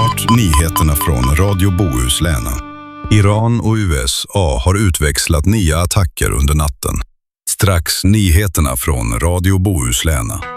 Snart nyheterna från Radio Bohuslän. Iran och USA har utväxlat nya attacker under natten. Strax nyheterna från Radio Bohuslän.